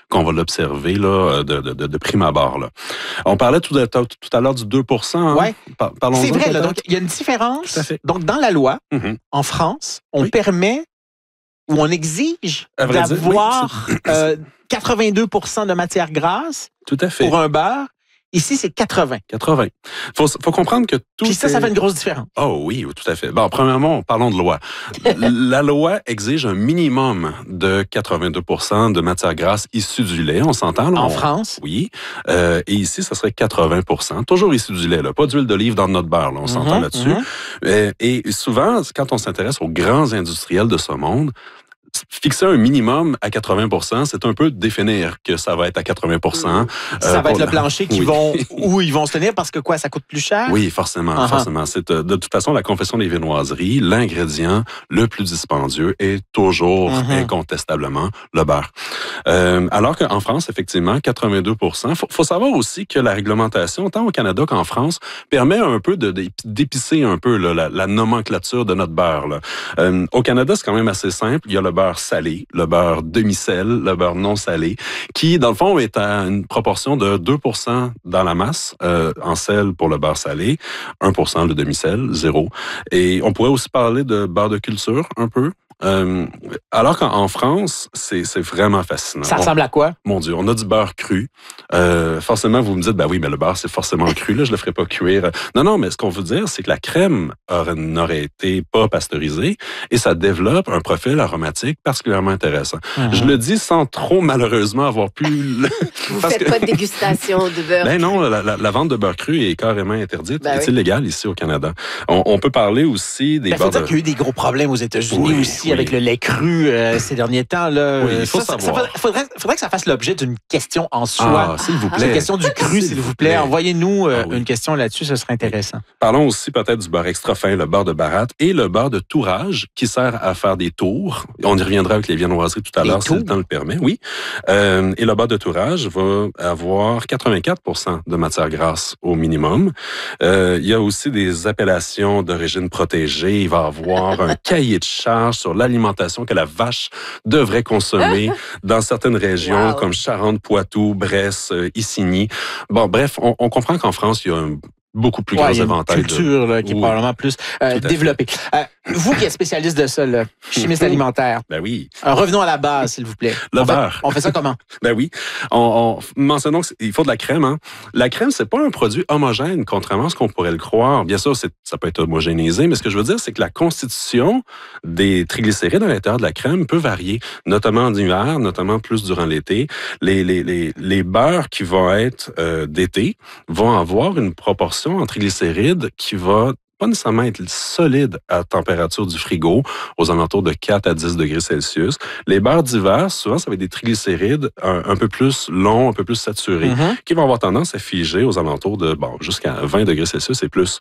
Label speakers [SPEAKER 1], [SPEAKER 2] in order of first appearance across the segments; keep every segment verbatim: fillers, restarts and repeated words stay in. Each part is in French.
[SPEAKER 1] qu'on va l'observer là, de, de, de, de prime abord. Là. On parlait tout, à, tout à l'heure du deux pour cent. Hein?
[SPEAKER 2] Oui,
[SPEAKER 1] Parlons-en.
[SPEAKER 2] C'est vrai, là, donc il y a une différence.
[SPEAKER 1] Tout à fait.
[SPEAKER 2] Donc, dans la loi,
[SPEAKER 1] mm-hmm.
[SPEAKER 2] en France, on
[SPEAKER 1] oui.
[SPEAKER 2] permet ou on exige d'avoir oui, euh, quatre-vingt-deux pour cent de matière grasse
[SPEAKER 1] tout à fait.
[SPEAKER 2] Pour un beurre. Ici, c'est quatre-vingts.
[SPEAKER 1] quatre-vingts. Il faut, faut comprendre que tout
[SPEAKER 2] Puis ça,
[SPEAKER 1] est...
[SPEAKER 2] ça fait une grosse différence.
[SPEAKER 1] Oh oui, tout à fait. Bon, premièrement, parlons de loi. La loi exige un minimum de quatre-vingt-deux pour cent de matière grasse issue du lait. On s'entend? Là,
[SPEAKER 2] en
[SPEAKER 1] on...
[SPEAKER 2] France?
[SPEAKER 1] Oui. Euh, et ici, ça serait quatre-vingts pour cent. Toujours issue du lait, là. Pas d'huile d'olive dans notre beurre, là. On mm-hmm, s'entend là-dessus. Mm-hmm. Et, et souvent, quand on s'intéresse aux grands industriels de ce monde, fixer un minimum à quatre-vingts pour cent, c'est un peu définir que ça va être à quatre-vingts pour cent.
[SPEAKER 2] Ça euh, va être le plancher qui oui. vont, où ils vont se tenir parce que quoi, ça coûte plus cher?
[SPEAKER 1] Oui, forcément, uh-huh. forcément. C'est, de toute façon, la confession des viennoiseries, l'ingrédient le plus dispendieux est toujours uh-huh. incontestablement le beurre. Euh, alors qu'en France, effectivement, quatre-vingt-deux pour cent. Faut, faut savoir aussi que la réglementation, tant au Canada qu'en France, permet un peu de, d'épicer un peu là, la, la nomenclature de notre beurre. Là. Euh, au Canada, c'est quand même assez simple. Il y a le beurre salé, le beurre demi-sel, le beurre non salé, qui, dans le fond, est à une proportion de deux pour cent dans la masse, euh, en sel pour le beurre salé, un pour cent le demi-sel, zéro. Et on pourrait aussi parler de beurre de culture, un peu. Euh, alors qu'en France, c'est, c'est vraiment fascinant.
[SPEAKER 2] Ça ressemble
[SPEAKER 1] on,
[SPEAKER 2] à quoi?
[SPEAKER 1] Mon Dieu, on a du beurre cru. Euh, forcément, vous me dites, ben oui, mais le beurre, c'est forcément cru, là, je le ferai pas cuire. Non, non, mais ce qu'on veut dire, c'est que la crème aurait, n'aurait été pas pasteurisée et ça développe un profil aromatique particulièrement intéressant. Mm-hmm. Je le dis sans trop, malheureusement, avoir pu...
[SPEAKER 3] Vous faites que... pas de dégustation de beurre
[SPEAKER 1] Ben
[SPEAKER 3] cru.
[SPEAKER 1] non, la, la, la vente de beurre cru est carrément interdite.
[SPEAKER 3] Ben
[SPEAKER 1] c'est
[SPEAKER 3] oui.
[SPEAKER 1] illégal ici au Canada. On, on peut parler aussi des
[SPEAKER 2] ben,
[SPEAKER 1] beurres
[SPEAKER 2] faut dire
[SPEAKER 1] de...
[SPEAKER 2] qu'il y a eu des gros problèmes aux États-Unis
[SPEAKER 1] oui,
[SPEAKER 2] aussi
[SPEAKER 1] oui.
[SPEAKER 2] avec le lait cru euh, ces derniers temps. Là.
[SPEAKER 1] Oui, il faut
[SPEAKER 2] ça,
[SPEAKER 1] savoir.
[SPEAKER 2] Il faudrait, faudrait que ça fasse l'objet d'une question en soi.
[SPEAKER 1] Ah, s'il vous plaît.
[SPEAKER 2] La question du cru, s'il vous plaît. Envoyez-nous euh,
[SPEAKER 1] ah, oui.
[SPEAKER 2] une question là-dessus, ce serait intéressant.
[SPEAKER 1] Parlons aussi peut-être du beurre extra fin, le beurre de baratte et le beurre de tourage qui sert à faire des tours. On y reviendra avec les viennoiseries tout à l'heure si le temps le permet. Oui. Euh, et le beurre de tourage va avoir quatre-vingt-quatre pour cent de matière grasse au minimum. Euh, il y a aussi des appellations d'origine protégée. Il va avoir un cahier de charge sur l'alimentation que la vache devrait consommer dans certaines régions wow. comme Charente, Poitou, Bresse, euh, Isigny. Bon, bref, on, on comprend qu'en France, il y a un beaucoup plus
[SPEAKER 2] ouais,
[SPEAKER 1] gros éventail
[SPEAKER 2] de culture là, qui oui. est probablement plus euh, développée. Euh, vous qui êtes spécialiste de ça, là, chimiste alimentaire.
[SPEAKER 1] Ben oui.
[SPEAKER 2] Euh, revenons à la base, s'il vous plaît.
[SPEAKER 1] Le
[SPEAKER 2] on
[SPEAKER 1] beurre.
[SPEAKER 2] Fait, on fait ça comment?
[SPEAKER 1] Ben oui. On, on mentionnons qu'il faut de la crème. Hein. La crème, c'est pas un produit homogène, contrairement à ce qu'on pourrait le croire. Bien sûr, c'est, ça peut être homogénéisé, mais ce que je veux dire, c'est que la constitution des triglycérides à l'intérieur de la crème peut varier, notamment en hiver, notamment plus durant l'été. Les, les, les, les beurres qui vont être euh, d'été vont avoir une proportion en triglycérides qui va pas nécessairement être solide à température du frigo, aux alentours de quatre à dix degrés Celsius. Les beurres d'hiver, souvent, ça va être des triglycérides un, un peu plus longs, un peu plus saturés, mm-hmm. qui vont avoir tendance à figer aux alentours de, bon, jusqu'à vingt degrés Celsius et plus.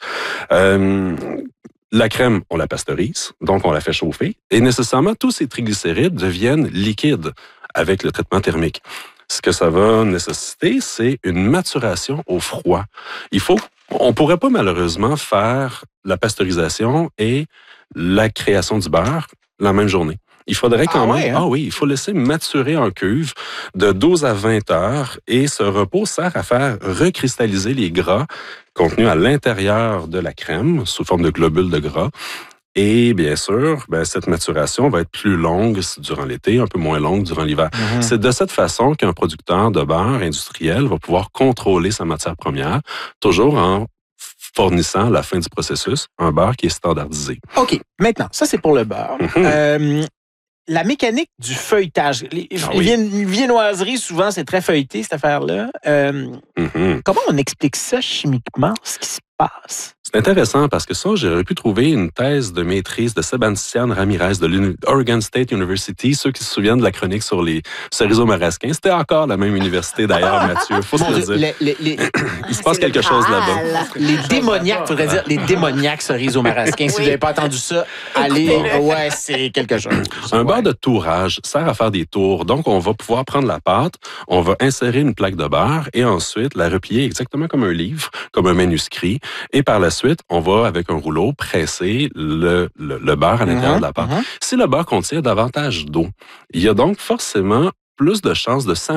[SPEAKER 1] Euh, La crème, on la pasteurise, donc on la fait chauffer, et nécessairement, tous ces triglycérides deviennent liquides avec le traitement thermique. Ce que ça va nécessiter, c'est une maturation au froid. Il faut, on pourrait pas malheureusement faire la pasteurisation et la création du beurre la même journée. Il faudrait quand ah même, ouais, hein? ah oui, il faut laisser maturer en cuve de douze à vingt heures et ce repos sert à faire recristalliser les gras contenus à l'intérieur de la crème sous forme de globules de gras. Et bien sûr, ben, cette maturation va être plus longue durant l'été, un peu moins longue durant l'hiver. Mm-hmm. C'est de cette façon qu'un producteur de beurre industriel va pouvoir contrôler sa matière première, toujours en fournissant à la fin du processus un beurre qui est standardisé.
[SPEAKER 2] OK. Maintenant, ça, c'est pour le beurre. Mm-hmm. Euh, la mécanique du feuilletage. Les, ah oui. les viennoiseries, souvent, c'est très feuilleté, cette affaire-là. Euh, mm-hmm. Comment on explique ça chimiquement, ce qui se passe?
[SPEAKER 1] C'est intéressant parce que ça, j'aurais pu trouver une thèse de maîtrise de Sébastien Ramirez de l'Oregon State University. Ceux qui se souviennent de la chronique sur les ceriseaux marasquins, c'était encore la même université d'ailleurs, Mathieu. Faut se le dire.
[SPEAKER 2] Les, les, les...
[SPEAKER 1] Il se passe quelque chose là-bas.
[SPEAKER 2] Les démoniaques, faudrait dire les démoniaques ceriseaux marasquins. Si oui. vous n'avez pas entendu ça, allez, ouais, c'est quelque chose.
[SPEAKER 1] Un
[SPEAKER 2] ouais.
[SPEAKER 1] beurre de tourage sert à faire des tours. Donc, on va pouvoir prendre la pâte, on va insérer une plaque de beurre et ensuite la replier exactement comme un livre, comme un manuscrit. Et par la suite, on va, avec un rouleau, presser le, le, le beurre à l'intérieur mmh, de la pâte. Mmh. Si le beurre contient davantage d'eau, il y a donc forcément plus de chances de